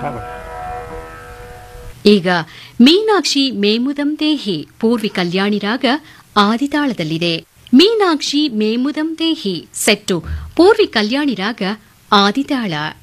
ಈಗ ಮೀನಾಕ್ಷಿ ಮೇಮುದಂ ದೇಹಿ ಪೂರ್ವಿ ಕಲ್ಯಾಣಿ ರಾಗ ಆದಿತಾಳದಲ್ಲಿದೆ. ಮೀನಾಕ್ಷಿ ಮೇಮುದಂ ದೇಹಿ ಸೆಟ್ಟು ಪೂರ್ವಿ ಕಲ್ಯಾಣಿ ರಾಗ ಆದಿತಾಳ.